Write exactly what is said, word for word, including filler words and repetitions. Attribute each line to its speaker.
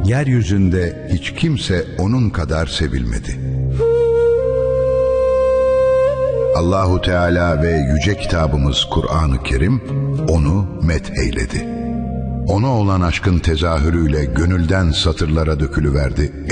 Speaker 1: yeryüzünde hiç kimse onun kadar sevilmedi. Allahu Teala ve yüce kitabımız Kur'an-ı Kerim onu metheyledi. Ona olan aşkın tezahürüyle gönülden satırlara dökülüverdi.